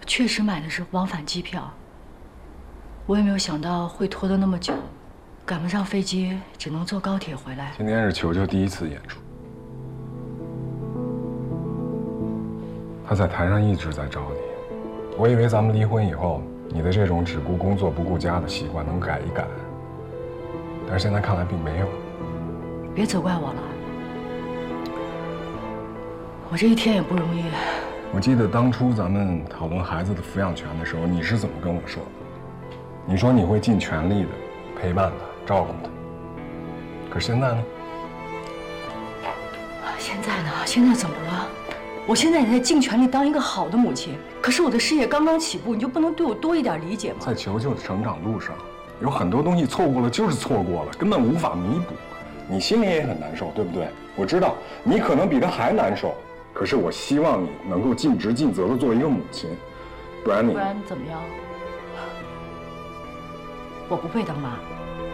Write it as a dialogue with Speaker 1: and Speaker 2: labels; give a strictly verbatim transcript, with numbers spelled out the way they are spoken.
Speaker 1: 确实买的是往返机票，我也没有想到会拖得那么久，赶不上飞机，只能坐高铁回来。
Speaker 2: 今天是球球第一次演出，他在台上一直在找你。我以为咱们离婚以后，你的这种只顾工作不顾家的习惯能改一改，但是现在看来并没有。
Speaker 1: 别责怪我了，我这一天也不容易。
Speaker 2: 我记得当初咱们讨论孩子的抚养权的时候，你是怎么跟我说的？你说你会尽全力的陪伴他、照顾他。可是现在呢？
Speaker 1: 现在呢？现在怎么了？我现在也在尽全力当一个好的母亲，可是我的事业刚刚起步，你就不能对我多一点理解吗？
Speaker 2: 在球球的成长路上，有很多东西错过了就是错过了，根本无法弥补。你心里也很难受，对不对？我知道你可能比他还难受，可是我希望你能够尽职尽责的做一个母亲，不然你
Speaker 1: 不然怎么样？我不配当妈。